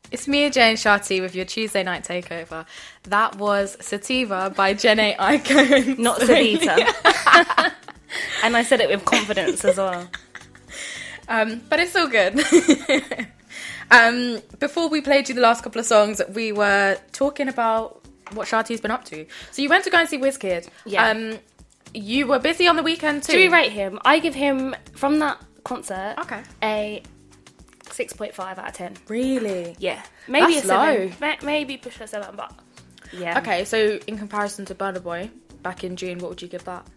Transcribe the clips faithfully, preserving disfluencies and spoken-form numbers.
It's me, Jane Sharty, with your Tuesday night takeover. That was Sativa by Jhené Aiko. Not Savita. And I said it with confidence as well. Um, but it's all good. um, before we played you the last couple of songs, we were talking about what Sharty's been up to. So you went to go and see WizKid. Yeah. Um, you were busy on the weekend too. Do we rate him? I give him, from that concert, Okay. a six point five out of ten. Really? Yeah. Maybe That's a seven. low. Ma- Maybe push a seven, but yeah. Okay, so in comparison to Burna Boy, back in June, what would you give that?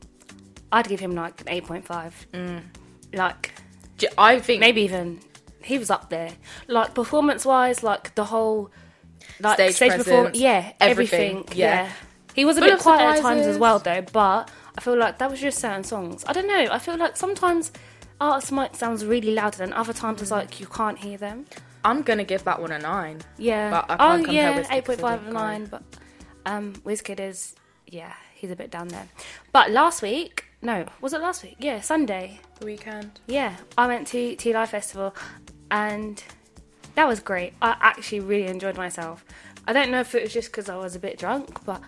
I'd give him like an eight point five. Mm. Like, J- I think... maybe even, he was up there. Like, performance-wise, like, the whole, like, Stage stage, presence, performance, yeah, everything, everything, yeah. yeah. He was a Full bit of quiet at times surprises. as well, though, but I feel like that was just certain songs. I don't know, I feel like sometimes artists might sound really loud, and other times it's like you can't hear them. I'm going to give that one a nine. Yeah. But I can't oh, compare yeah, WizKid eight point five 'cause I and didn't nine, but um, WizKid is, yeah, he's a bit down there. But last week, no, was it last week? Yeah, Sunday. The weekend. Yeah, I went to T Live Festival, and that was great. I actually really enjoyed myself. I don't know if it was just because I was a bit drunk, but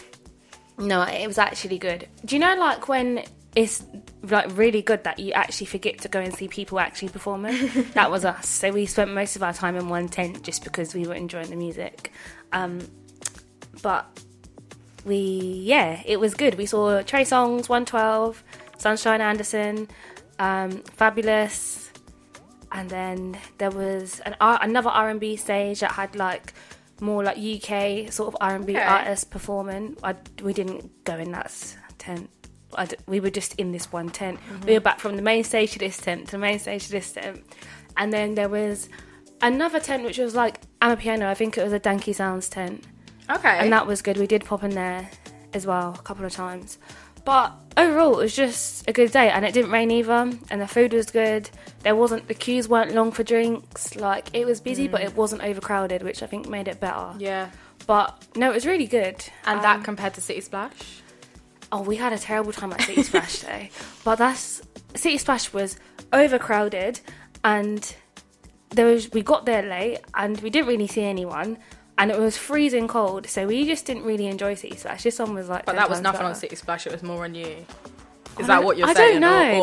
no, it was actually good. Do you know, like, when it's like really good that you actually forget to go and see people actually performing? That was us. So we spent most of our time in one tent just because we were enjoying the music. Um, but we, yeah, it was good. We saw Trey Songz, one twelve, Sunshine Anderson, um, Fabulous, and then there was an R- another R and B stage that had like more like U K sort of R and B Okay. artists performing. I, we didn't go in that s- tent. I d- we were just in this one tent. Mm-hmm. We were back from the main stage to this tent, to the main stage to this tent. And then there was another tent which was like Amapiano. I think it was a Danky Sounds tent. Okay. And that was good. We did pop in there as well a couple of times. But overall, it was just a good day, and it didn't rain either, and the food was good. There wasn't, the queues weren't long for drinks. Like, it was busy, mm. but it wasn't overcrowded, which I think made it better. Yeah. But no, it was really good. And um, that compared to City Splash? Oh, we had a terrible time at City Splash though. But that's, City Splash was overcrowded, and there was, we got there late, and we didn't really see anyone. And it was freezing cold, so we just didn't really enjoy City Splash. This one was like. But that was nothing better. on City Splash, it was more on you. Is I that don't- what you're I saying? don't know. Or, or